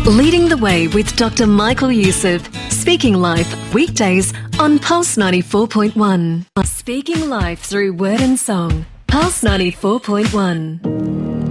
Leading the Way with Dr. Michael Youssef. Speaking Life, weekdays on Pulse 94.1. Speaking Life through word and song. Pulse 94.1.